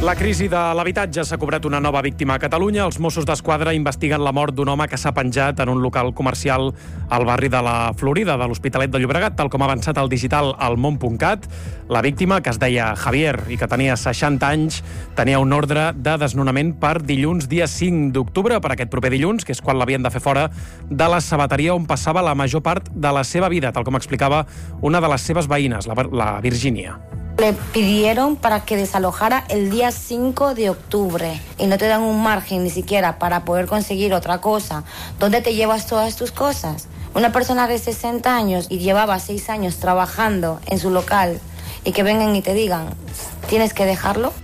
La crisi de l'habitatge s'ha cobrat una nova víctima a Catalunya. Els Mossos d'Esquadra investiguen la mort d'un home que s'ha penjat en un local comercial al barri de la Florida, de l'Hospitalet de Llobregat, tal com ha avançat el digital almont.cat. La víctima, que es deia Javier i que tenia 60 anys, tenia un ordre de desnonament per dilluns, dia 5 d'octubre, per aquest proper dilluns, que és quan l'havien de fer fora de la sabateria on passava la major part de la seva vida, tal com explicava una de les seves veïnes, la Virginia. Le pidieron para que desalojara el día 5 de octubre y no te dan un margen ni siquiera para poder conseguir otra cosa. ¿Dónde te llevas todas tus cosas? Una persona de 60 años y llevaba 6 años trabajando en su local y que vengan y te digan, ¿tienes que dejarlo?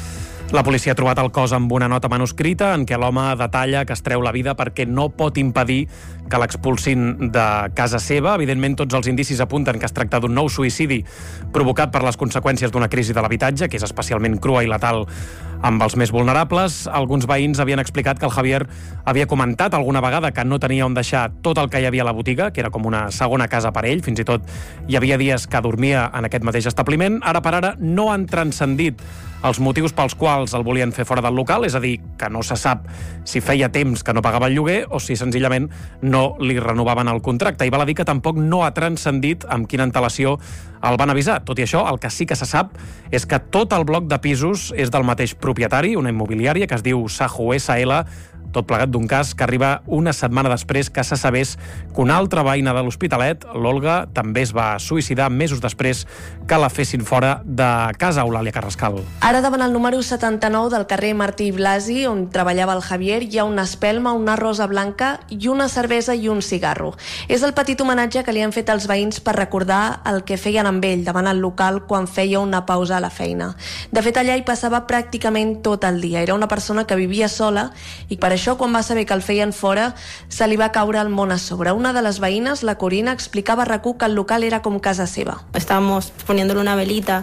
La policia ha trobat el cos amb una nota manuscrita en què l'home detalla que es treu la vida perquè no pot impedir que l'expulsin de casa seva. Evidentment, tots els indicis apunten que es tracta d'un nou suïcidi provocat per les conseqüències d'una crisi de l'habitatge, que és especialment crua i letal amb els més vulnerables. Alguns veïns havien explicat que el Javier havia comentat alguna vegada que no tenia on deixar tot el que hi havia a la botiga, que era com una segona casa per ell. Fins i tot hi havia dies que dormia en aquest mateix establiment. Ara per ara no han transcendit els motius pels quals el volien fer fora del local, és a dir, que no se sap si feia temps que no pagava el lloguer o si senzillament no li renovaven el contracte. I val a dir que tampoc no ha transcendit amb quina antelació el van avisar. Tot i això, el que sí que se sap és que tot el bloc de pisos és del mateix propietari, una immobiliària que es diu Sajo SL, tot plegat d'un cas que arriba una setmana després que se sabés que una altra veïna de l'Hospitalet, l'Olga, també es va suïcidar mesos després que la fessin fora de casa. Eulàlia Carrascal. Ara davant el número 79 del carrer Martí Blasi, on treballava el Javier, hi ha una espelma, una rosa blanca i una cervesa i un cigarro. És el petit homenatge que li han fet als veïns per recordar el que feien amb ell davant el local quan feia una pausa a la feina. De fet, allà hi passava pràcticament tot el dia. Era una persona que vivia sola i per això, quan va saber que el feien fora, se li va caure el món a sobre. Una de les veïnes, la Corina, explicava a RAC1 que el local era com casa seva. Estábamos poniéndole una velita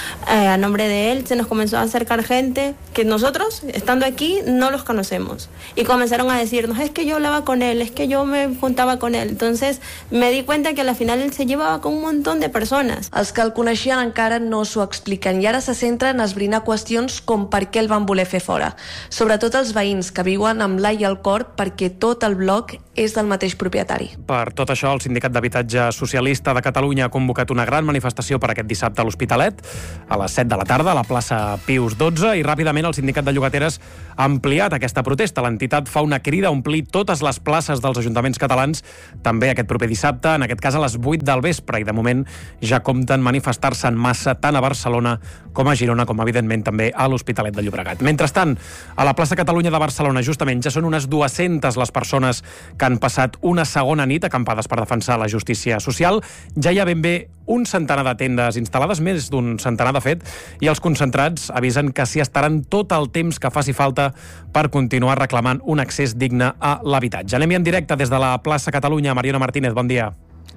a nombre de él, se nos comenzó a acercar gente que nosotros, estando aquí, no los conocemos. Y comenzaron a decirnos, es que yo hablaba con él, es que yo me juntaba con él. Entonces me di cuenta que al final él se llevaba con un montón de persones. Els que el coneixien encara no s'ho expliquen i ara se centren a esbrinar qüestions com per què el van voler fer fora. Sobretot els veïns que viuen amb l'ai al cor perquè tot el bloc és del mateix propietari. Per tot això, el Sindicat d'Habitatge Socialista de Catalunya ha convocat una gran manifestació per aquest dissabte a l'Hospitalet, a les 7 de la tarda, a la plaça Pius XII, i ràpidament el Sindicat de Llogateres ha ampliat aquesta protesta. L'entitat fa una crida a omplir totes les places dels ajuntaments catalans també aquest proper dissabte, en aquest cas a les 8 del vespre, i de moment ja compten manifestar-se en massa tant a Barcelona com a Girona, com evidentment també a l'Hospitalet de Llobregat. Mentrestant, a la plaça Catalunya de Barcelona, justament, ja són unes 200 les persones que han passat una segona nit acampades per defensar la justícia social. Ja hi ha ben bé un centenar de tendes instal·lades, més d'un centenar de fet, i els concentrats avisen que s'hi estaran tot el temps que faci falta per continuar reclamant un accés digne a l'habitatge. Anem-hi en directe des de la plaça Catalunya. Mariona Martínez, bon dia.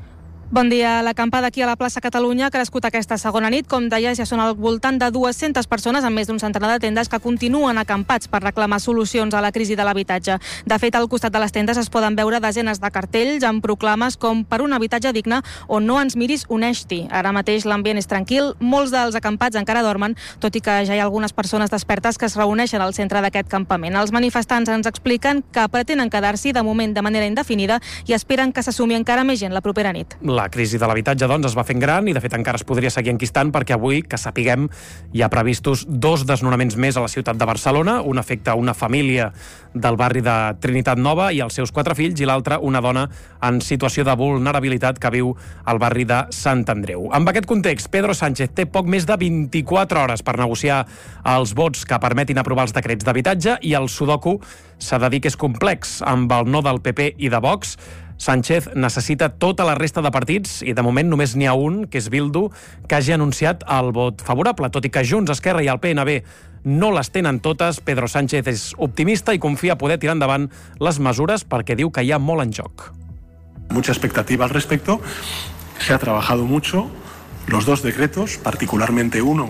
Bon dia. L'acampada aquí a la plaça Catalunya ha crescut aquesta segona nit. Com deies, ja són al voltant de 200 persones amb més d'un centenar de tendes que continuen acampats per reclamar solucions a la crisi de l'habitatge. De fet, al costat de les tendes es poden veure desenes de cartells amb proclames com per un habitatge digne o no ens miris, uneix-t'hi. Ara mateix l'ambient és tranquil, molts dels acampats encara dormen, tot i que ja hi ha algunes persones despertes que es reuneixen al centre d'aquest campament. Els manifestants ens expliquen que pretenen quedar-s'hi de moment de manera indefinida i esperen que s'assumi encara més gent la propera nit. La crisi de l'habitatge, doncs, es va fent gran i, de fet, encara es podria seguir enquistant perquè avui, que sapiguem, hi ha previstos 2 desnonaments més a la ciutat de Barcelona. Un afecta una família del barri de Trinitat Nova i els seus 4 fills, i l'altre una dona en situació de vulnerabilitat que viu al barri de Sant Andreu. Amb aquest context, Pedro Sánchez té poc més de 24 hores per negociar els vots que permetin aprovar els decrets d'habitatge, i el sudoku s'ha de dir que és complex. Amb el no del PP i de Vox, Sánchez necessita tota la resta de partits i de moment només n'hi ha un, que és Bildu, que hagi anunciat el vot favorable. Tot i que Junts, Esquerra i el PNB no les tenen totes, Pedro Sánchez és optimista i confia poder tirar endavant les mesures perquè diu que hi ha molt en joc. Mucha expectativa al respecto. Se ha trabajado mucho. Los 2 decretos, particularmente uno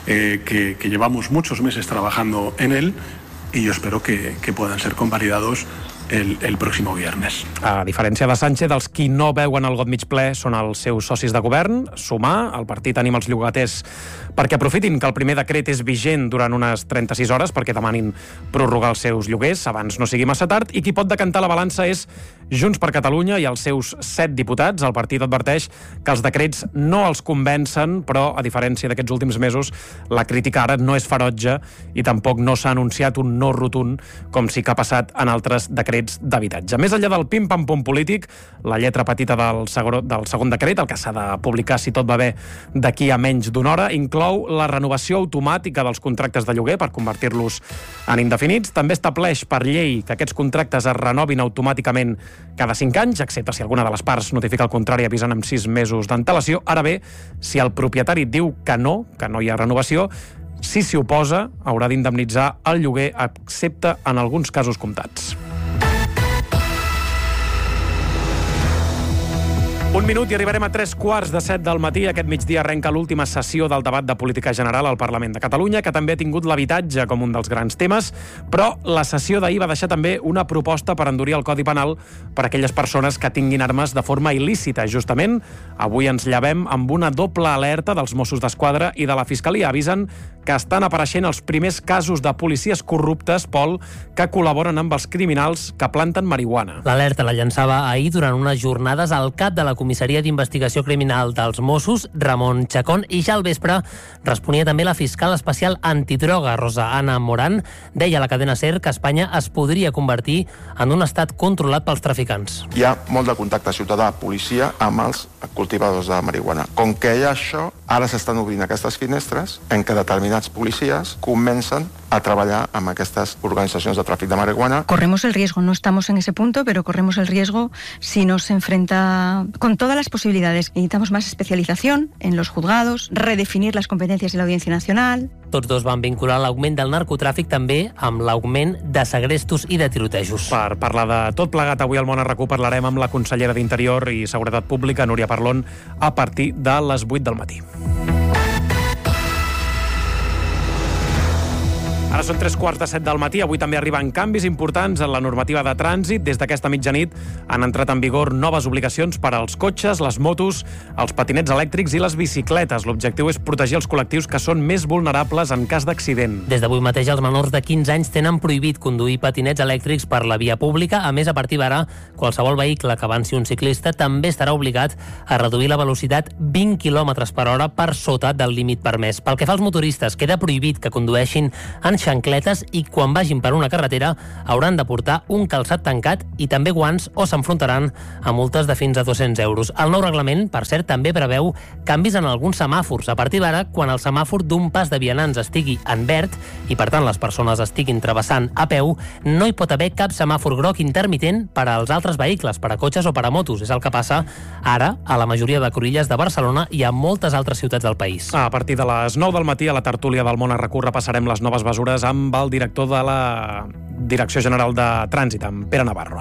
que llevamos muchos meses trabajando en él, y yo espero que puedan ser convalidados el próximo viernes. A diferència de Sánchez, els qui no veuen el got mig ple són els seus socis de govern. Sumar, el partit anima els llogaters perquè aprofitin que el primer decret és vigent durant unes 36 hores perquè demanin prorrogar els seus lloguers abans no sigui massa tard, i qui pot decantar la balança és Junts per Catalunya i els seus 7 diputats. El partit adverteix que els decrets no els convencen, però a diferència d'aquests últims mesos, la crítica ara no és ferotge i tampoc no s'ha anunciat un no rotund com sí que ha passat en altres decrets d'habitatge. Més enllà del pim-pam-pum polític, la lletra petita del segon decret, el que s'ha de publicar si tot va bé d'aquí a menys d'una hora, inclou la renovació automàtica dels contractes de lloguer per convertir-los en indefinits. També estableix per llei que aquests contractes es renovin automàticament cada 5 anys, excepte si alguna de les parts notifica el contrari avisant amb 6 mesos d'antelació. Ara bé, si el propietari diu que no hi ha renovació, si s'hi oposa, haurà d'indemnitzar el lloguer, excepte en alguns casos comptats. 1 minut i arribarem a 3:15 del matí. Aquest migdia arrenca l'última sessió del debat de política general al Parlament de Catalunya, que també ha tingut l'habitatge com un dels grans temes, però la sessió d'ahir va deixar també una proposta per endurir el Codi Penal per a aquelles persones que tinguin armes de forma il·lícita. Justament, avui ens llevem amb una doble alerta dels Mossos d'Esquadra i de la Fiscalia. Avisen que estan apareixent els primers casos de policies corruptes, Pol, que col·laboren amb els criminals que planten marihuana. L'alerta la llançava ahir durant unes jornades al cap de la Comissaria d'Investigació Criminal dels Mossos, Ramon Chacón, i ja al vespre responia també la fiscal especial antidroga, Rosa Ana Morán. Deia a la cadena SER que Espanya es podria convertir en un estat controlat pels traficants. Hi ha molt de contacte ciutadà-policia amb els cultivadors de marihuana. Com que hi ha això, ara s'estan obrint aquestes finestres en què determinats policies comencen a treballar amb aquestes organizaciones de tràfic de marihuana. Corremos el riesgo, no estamos en ese punto, pero corremos el riesgo si nos enfrenta con todas las posibilidades. Necesitamos más especialización en los juzgados, redefinir las competencias de la Audiencia Nacional. Tots dos van vincular l'augment del narcotràfic també amb l'augment de segrestos i de tirotejos. Per parlar de tot plegat, avui al Món RAC1 parlarem amb la consellera d'Interior i Seguretat Pública, Núria Parlon, a partir de les 8 del matí. Ara són 3:15 del matí. Avui també arriben canvis importants en la normativa de trànsit. Des d'aquesta mitjanit han entrat en vigor noves obligacions per als cotxes, les motos, els patinets elèctrics i les bicicletes. L'objectiu és protegir els col·lectius que són més vulnerables en cas d'accident. Des d'avui mateix els menors de 15 anys tenen prohibit conduir patinets elèctrics per la via pública. A més, a partir d'ara, qualsevol vehicle que avanci un ciclista també estarà obligat a reduir la velocitat 20 km per hora per sota del límit permès. Pel que fa als motoristes, queda prohibit que condueixin en xancletes i quan vagin per una carretera hauran de portar un calçat tancat i també guants o s'enfrontaran a multes de fins a 200 euros. El nou reglament, per cert, també preveu canvis en alguns semàfors. A partir d'ara, quan el semàfor d'un pas de vianants estigui en verd i, per tant, les persones estiguin travessant a peu, no hi pot haver cap semàfor groc intermitent per als altres vehicles, per a cotxes o per a motos. És el que passa ara a la majoria de cruïlles de Barcelona i a moltes altres ciutats del país. A partir de les 9 del matí, a la tertúlia del Món RAC1 repassarem les noves mesures amb el director de la Direcció General de Trànsit, amb Pere Navarro.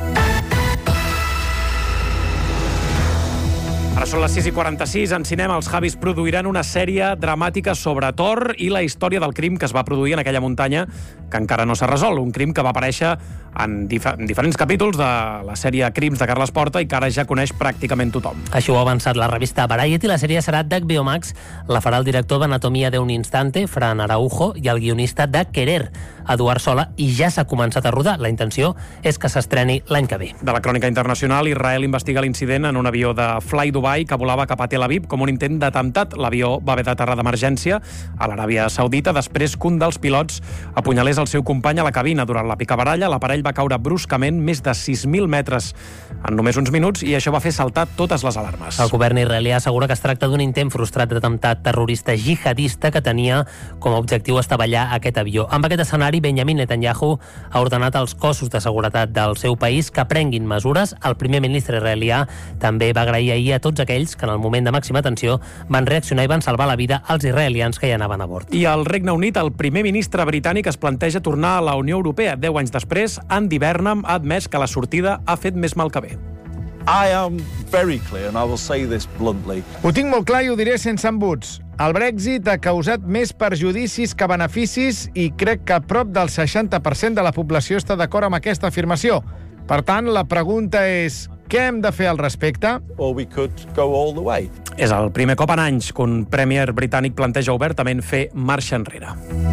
Ara són les 6:46, en cinema els Javis produiran una sèrie dramàtica sobre Thor i la història del crim que es va produir en aquella muntanya que encara no s'ha resolt, un crim que va aparèixer en diferents capítols de la sèrie Crims de Carles Porta i que ara ja coneix pràcticament tothom. Així ho ha avançat la revista Variety. La sèrie serà d'HBO Max, la farà el director d'Anatomia de un Instante, Fran Araujo, i el guionista de Querer, Eduard Sola, i ja s'ha començat a rodar. La intenció és que s'estreni l'any que ve. De la crònica internacional, Israel investiga l'incident en un avió de Fly Dubai que volava cap a Tel Aviv com un intent d'atemptat. L'avió va haver d'aterrar d'emergència a l'Aràbia Saudita després que un dels pilots apunyalés el seu company a la cabina. Durant la picabaralla, l'aparell va caure bruscament més de 6.000 metres en només uns minuts i això va fer saltar totes les alarmes. El govern israelià assegura que es tracta d'un intent frustrat d'atemptat terrorista jihadista que tenia com a objectiu estavellar aquest avió. Amb aquest escenari, Benjamin Netanyahu ha ordenat als cossos de seguretat del seu país que prenguin mesures. El primer ministre israelià també va agrair ahir a tots aquells que en el moment de màxima tensió van reaccionar i van salvar la vida als israelians que hi anaven a bord. I al Regne Unit, el primer ministre britànic es planteja tornar a la Unió Europea. 10 anys després, Andy Burnham ha admès que la sortida ha fet més mal que bé. I am very clear, and I will say this bluntly. Ho tinc molt clar i ho diré sense embuts. El Brexit ha causat més perjudicis que beneficis i crec que prop del 60% de la població està d'acord amb aquesta afirmació. Per tant, la pregunta és: què hem de fer al respecte? Or we could go all the way. És el primer cop en anys que un premier britànic planteja obertament fer marxa enrere.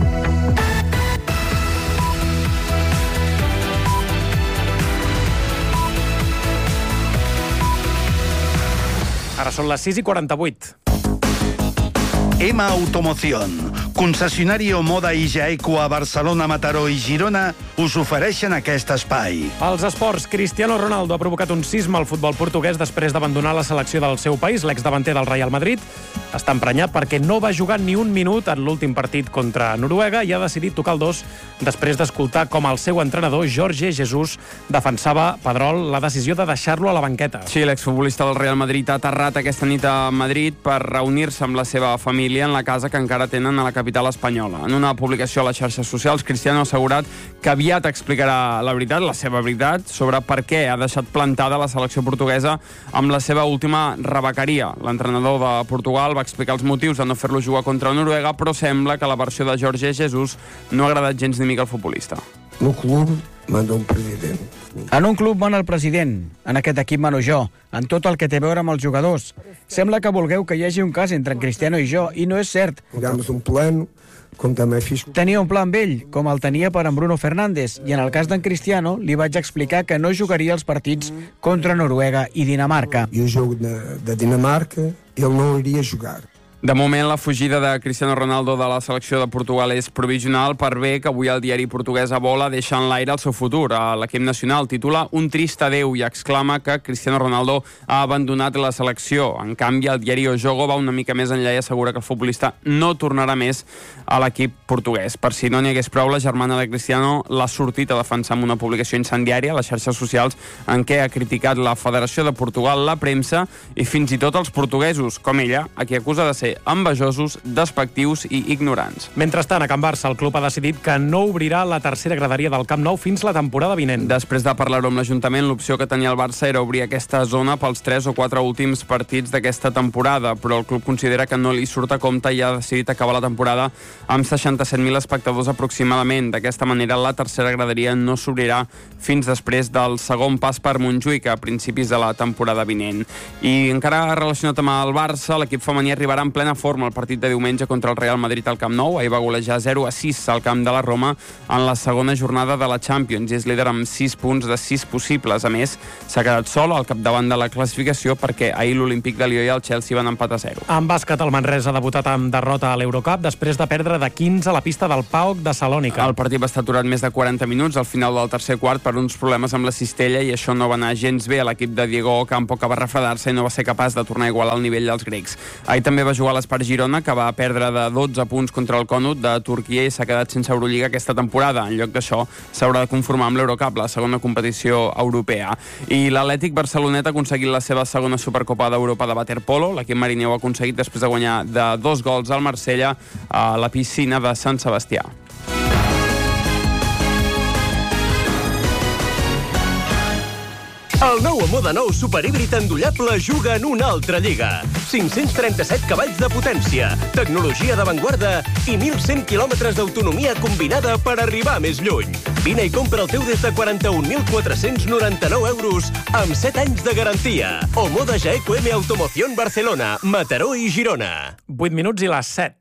Ara són les 6:48. EMA Automoción, concessionari Omoda i Jaeco a Barcelona, Mataró i Girona, us ofereixen aquest espai. Als esports, Cristiano Ronaldo ha provocat un sisme al futbol portuguès després d'abandonar la selecció del seu país. L'exdavanter del Real Madrid està emprenyat perquè no va jugar ni un minut en l'últim partit contra Noruega i ha decidit tocar el dos després d'escoltar com el seu entrenador, Jorge Jesus, defensava, Pedrol, la decisió de deixar-lo a la banqueta. Sí, l'exfutbolista del Real Madrid ha aterrat aquesta nit a Madrid per reunir-se amb la seva família en la casa que encara tenen a la capital espanyola. En una publicació a les xarxes socials, Cristiano ha assegurat que aviat explicarà la veritat, la seva veritat, sobre per què ha deixat plantada la selecció portuguesa amb la seva última rebequeria. L'entrenador de Portugal va explicar els motius de no fer-lo jugar contra Noruega, però sembla que la versió de Jorge Jesus no ha agradat gens ni mica al futbolista. No club manda un president. En un club mana el president, en aquest equip mano jo, en tot el que té a veure amb els jugadors. Sembla que vulgueu que hi hagi un cas entre en Cristiano i jo, i no és cert. Tenia un pla amb ell, com el tenia per en Bruno Fernández, i en el cas d'en Cristiano li vaig explicar que no jugaria els partits contra Noruega i Dinamarca. I el joc de Dinamarca, ell no iria jugar. De moment, la fugida de Cristiano Ronaldo de la selecció de Portugal és provisional per bé que avui el diari portuguès Bola deixa en l'aire el seu futur. L'equip nacional titula Un trist adeu i exclama que Cristiano Ronaldo ha abandonat la selecció. En canvi, el diari O Jogo va una mica més enllà i assegura que el futbolista no tornarà més a l'equip portuguès. Per si no n'hi hagués prou, la germana de Cristiano l'ha sortit a defensar amb una publicació incendiària a les xarxes socials en què ha criticat la Federació de Portugal, la premsa i fins i tot els portuguesos, com ella, a qui acusa de ser envejosos, despectius i ignorants. Mentrestant, a Can Barça, el club ha decidit que no obrirà la tercera graderia del Camp Nou fins la temporada vinent. Després de parlar-ho amb l'Ajuntament, l'opció que tenia el Barça era obrir aquesta zona pels 3 o 4 últims partits d'aquesta temporada, però el club considera que no li surt a compte i ha decidit acabar la temporada amb 67.000 espectadors aproximadament. D'aquesta manera, la tercera graderia no s'obrirà fins després del segon pas per Montjuïc a principis de la temporada vinent. I encara relacionat amb el Barça, l'equip femení arribarà en plena forma el partit de diumenge contra el Real Madrid al Camp Nou. Ahir va golejar 0-6 al camp de la Roma en la segona jornada de la Champions i és líder amb 6 punts de 6 possibles. A més, s'ha quedat sol al capdavant de la classificació perquè ahir l'Olímpic de Lió i el Chelsea van empatar 0. En bàsquet, el Manresa ha debutat amb derrota a l'Eurocup després de perdre de 15 a la pista del PAOK de Salònica. El partit va estar aturat més de 40 minuts al final del tercer quart per uns problemes amb la cistella i això no va anar gens bé a l'equip de Diego Ocampo, que va refredar-se i no va ser capaç de tornar a igualar el nivell dels grecs. Ahir també va jugar a l'Espart Girona, que va perdre de 12 punts contra el Conut de Turquia i s'ha quedat sense Eurolliga aquesta temporada. En lloc d'això, s'haurà de conformar amb l'Eurocup, la segona competició europea. I l'Atlètic Barcelonet ha aconseguit la seva segona Supercopa d'Europa de waterpolo. L'equip mariner ho ha aconseguit després de guanyar de 2 gols al Marsella a la piscina de Sant Sebastià. El nou Omoda Nou superhíbrid endollable juga en una altra lliga. 537 cavalls de potència, tecnologia d'avantguarda i 1.100 quilòmetres d'autonomia combinada per arribar més lluny. Vine i compra el teu des de 41.499 euros amb 7 anys de garantia. Omoda Jaeco M Automoción Barcelona, Mataró i Girona. 8 minuts i les 7.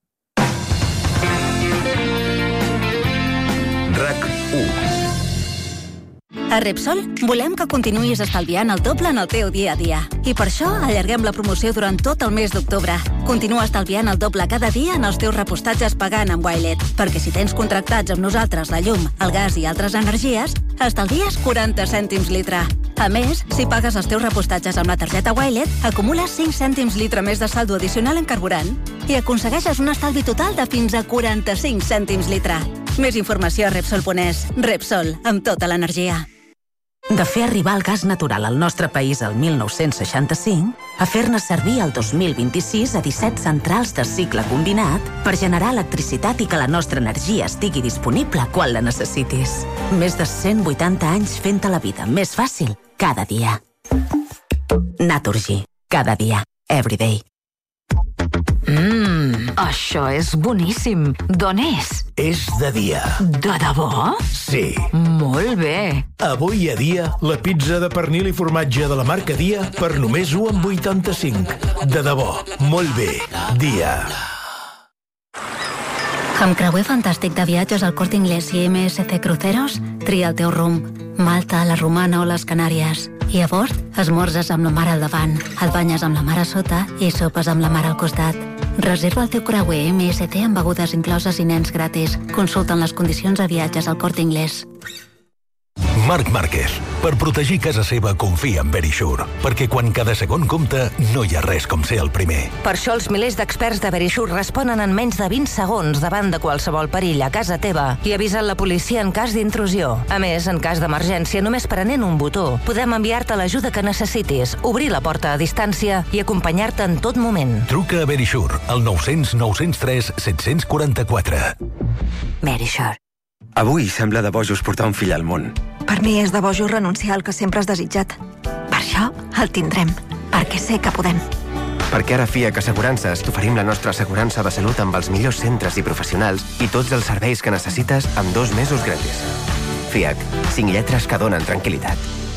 RAC1. A Repsol volem que continuïs estalviant el doble en el teu dia a dia. I per això allarguem la promoció durant tot el mes d'octubre. Continua estalviant el doble cada dia en els teus repostatges pagant amb Wilet, perquè si tens contractats amb nosaltres la llum, el gas i altres energies, estalvies 40 cèntims litre. A més, si pagues els teus repostatges amb la targeta Wilet, acumules 5 cèntims litre més de saldo addicional en carburant i aconsegueixes un estalvi total de fins a 45 cèntims litre. Més informació a Repsol.es. Repsol, amb tota l'energia. De fer arribar el gas natural al nostre país al 1965 a fer-ne servir el 2026 a 17 centrals de cicle combinat per generar electricitat i que la nostra energia estigui disponible quan la necessitis. Més de 180 anys fent-te la vida més fàcil cada dia. Naturgy. Cada dia. Everyday. Això és boníssim. D'on és? És de dia. De debò? Sí. Molt bé. Avui a Dia, la pizza de pernil i formatge de la marca Dia per només 1,85. De debò. Molt bé. Dia. Amb creuer fantàstic de viatges al Corte Inglés i MSC Cruceros, tria el teu rumb. Malta, la Romana o les Canàries. I a bord, esmorzes amb la mar al davant, et banyes amb la mar a sota i sopes amb la mar al costat. Reserva el teu creuer MSC amb begudes incloses i nens gratis. Consulten les condicions de viatges al Corte Inglés. Marc Márquez. Per protegir casa seva, confia en Verisure. Perquè quan cada segon compta, no hi ha res com ser el primer. Per això els milers d'experts de Verisure responen en menys de 20 segons davant de qualsevol perill a casa teva i avisen la policia en cas d'intrusió. A més, en cas d'emergència, només prenent un botó, podem enviar-te l'ajuda que necessitis, obrir la porta a distància i acompanyar-te en tot moment. Truca a Verisure al 900 903 744. Verisure. Avui sembla de bojos portar un fill al món. Per mi és de bojos renunciar al que sempre has desitjat. Per això el tindrem, perquè sé que podem. Perquè ara a FIAC Assegurances t'oferim la nostra assegurança de salut amb els millors centres i professionals i tots els serveis que necessites amb 2 mesos gratis. FIAC, 5 lletres que donen tranquil·litat.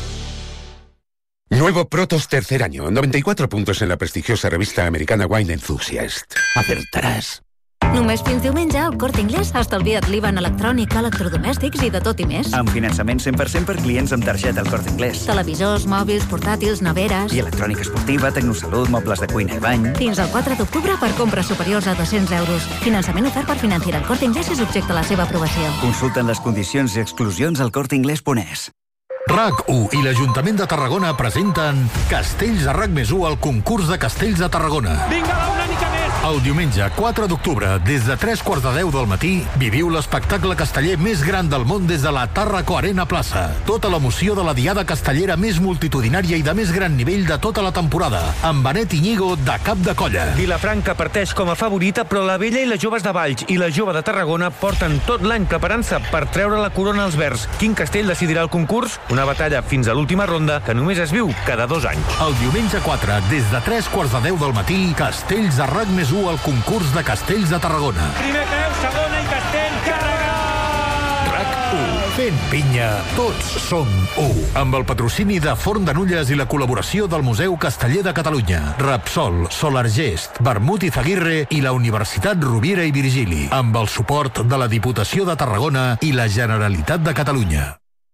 Nuevo Protos tercer año, 94 puntos en la prestigiosa revista americana Wine Enthusiast. Acertaràs. Només fins diumenge al Corte Inglés estalvia't l'IVA en electrònica, electrodomèstics i de tot i més. Amb finançament 100% per clients amb targeta al Corte Inglés. Televisors, mòbils, portàtils, neveres... I electrònica esportiva, tecnosalut, mobles de cuina i bany... Fins al 4 d'octubre per compres superiors a 200 euros. Finançament ofert per Financiera. El Corte Inglés és objecte a la seva aprovació. Consulten les condicions i exclusions al corteinglés.es. RAC1 i l'Ajuntament de Tarragona presenten Castells a RAC+1 al concurs de Castells de Tarragona. Vinga, una mica més! El diumenge 4 d'octubre, des de 3:45 del matí, viviu l'espectacle casteller més gran del món des de la Tàrraco Arena Plaça. Tota l'emoció de la diada castellera més multitudinària i de més gran nivell de tota la temporada, amb Benet Iñigo de cap de colla. Vilafranca parteix com a favorita, però la Vella i les Joves de Valls i la Jove de Tarragona porten tot l'any preparant-se per treure la corona als verds. Quin castell decidirà el concurs? Una batalla fins a l'última ronda que només es viu cada 2 anys. El diumenge 4, des de 3:45 del matí, Castells a RAC+1 al concurs de Castells de Tarragona. Primer peu, segona i castell, carregat! RAC1. Fent pinya, tots som 1. Amb el patrocini de Forn de Nulles i la col·laboració del Museu Casteller de Catalunya, Repsol, Solargest, Vermut i Zaguirre i la Universitat Rovira i Virgili, amb el suport de la Diputació de Tarragona i la Generalitat de Catalunya.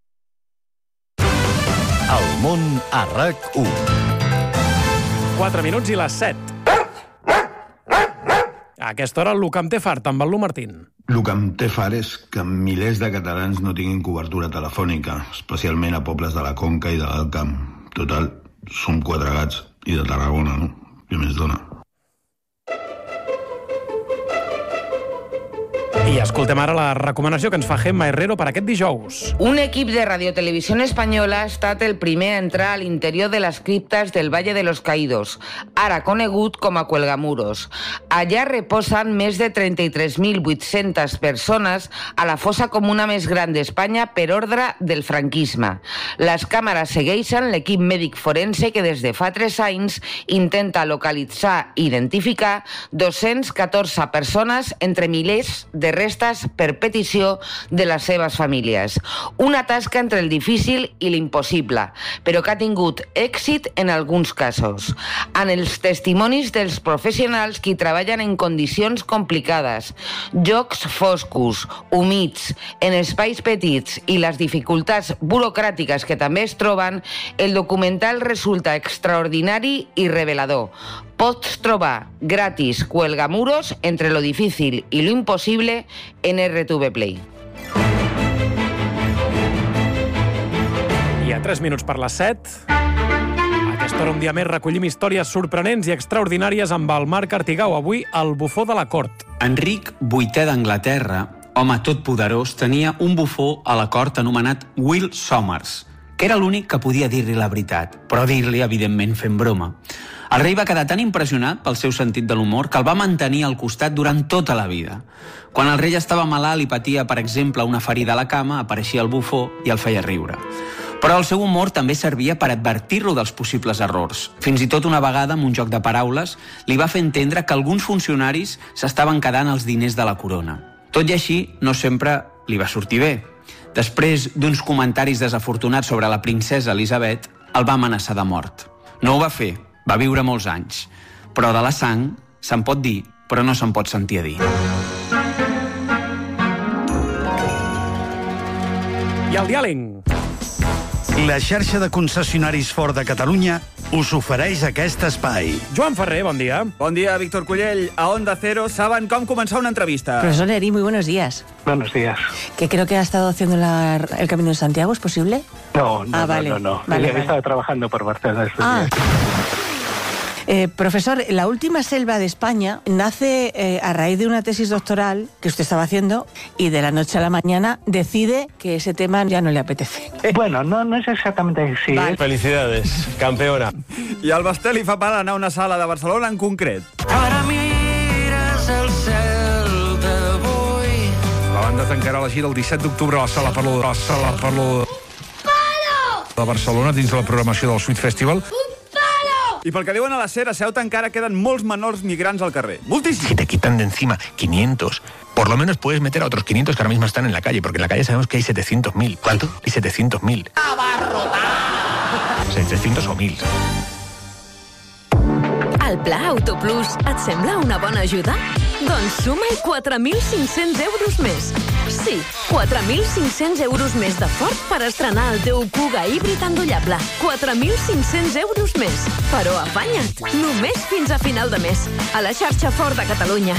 El món a RAC1. 4 minuts i les 7. A aquesta hora, el que em té fart, amb el Lu Martín. El que em té fart és que milers de catalans no tinguin cobertura telefònica, especialment a pobles de la Conca i de l'Alt Camp. Total, som 4 gats i de Tarragona, no? Què més dona? I escoltem ara la recomanació que ens fa Gemma Herrero per aquest dijous. Un equip de Radiotelevisión Espanyola ha estat el primer a entrar a l'interior de les criptes del Valle de los Caídos, ara conegut com a Cuelgamuros. Allà reposen més de 33.800 persones a la fossa comuna més gran d'Espanya per ordre del franquisme. Les càmeres segueixen l'equip mèdic forense que des de fa 3 anys intenta localitzar i identificar 214 persones entre milers de restes per petició de les seves famílies. Una tasca entre el difícil i l'impossible, però que ha tingut èxit en alguns casos. En els testimonis dels professionals que treballen en condicions complicades, llocs foscos, humits, en espais petits i les dificultats burocràtiques que també es troben, el documental resulta extraordinari i revelador. Pots trobar gratis Cuelgamuros entre lo difícil y lo imposible en RTV Play. I a 3 minuts per les 7... A aquesta hora un dia més recollim històries sorprenents i extraordinàries amb el Marc Artigau. Avui, el bufó de la cort. Enric VIII d'Anglaterra, home totpoderós, tenia un bufó a la cort anomenat Will Somers, que era l'únic que podia dir-li la veritat, però dir-li, evidentment, fent broma. El rei va quedar tan impressionat pel seu sentit de l'humor que el va mantenir al costat durant tota la vida. Quan el rei estava malalt i patia, per exemple, una ferida a la cama, apareixia el bufó i el feia riure. Però el seu humor també servia per advertir-lo dels possibles errors. Fins i tot una vegada, amb un joc de paraules, li va fer entendre que alguns funcionaris s'estaven quedant els diners de la corona. Tot i així, no sempre li va sortir bé. Després d'uns comentaris desafortunats sobre la princesa Elisabet, el va amenaçar de mort. No ho va fer, va viure molts anys. Però de la sang se'n pot dir, però no se'n pot sentir a dir. I el diàleg. La xarxa de concessionaris Ford de Catalunya us ofereix aquest espai. Joan Ferrer, bon dia. Bon dia, Víctor Cullell. A Onda Cero saben com començar una entrevista. Profesor Eri, muy buenos días. Buenos días. Que creo que ha estado haciendo el Camino de Santiago, ¿es posible? No. Vale. Vale. He estado trabajando por Barcelona estos días. Profesor, la última selva de España nace a raíz de una tesis doctoral que usted estaba haciendo y de la noche a la mañana decide que ese tema ya no le apetece. Bueno, no es exactamente así. Vale. Felicidades, campeona. I el Basté li fa por anar a una sala de Barcelona en concret. Ara mires el cel d'avui. La banda tancarà la gira el 17 d'octubre a la Sala Parlo de Barcelona dins de la programació del Sweet Festival. I pel que diuen a la SER, a Ceuta encara queden molts menors migrants al carrer. Moltíssim. Si te quitan de encima 500, por lo menos puedes meter a otros 500 que ahora mismo están en la calle, porque en la calle sabemos que hay 700.000. ¿Cuánto? Hay 700.000. ¡Abarrotar! 700 o 1.000. El Pla Autoplus et sembla una bona ajuda? Doncs suma-hi 4.500 euros més. Sí, 4.500 euros més de Ford per estrenar el teu Kuga híbrid endollable. 4.500 euros més. Però afanya't, només fins a final de mes. A la xarxa Ford de Catalunya.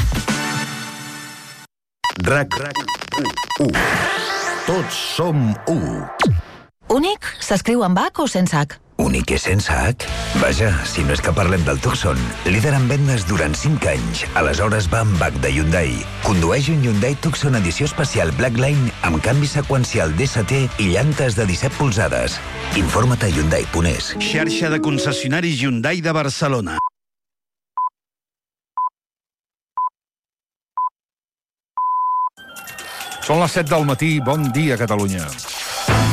RAC1. Tots som u. Únic s'escriu amb H o sense H? Únic i sense H? Vaja, si no és que parlem del Tucson, líder en vendes durant 5 anys. Aleshores va amb H de Hyundai. Condueix un Hyundai Tucson edició especial Blackline amb canvi seqüencial DST i llantes de 17 polzades. Informa't a Hyundai.es. Xarxa de concessionaris Hyundai de Barcelona. Són les 7 del matí. Bon dia, Catalunya.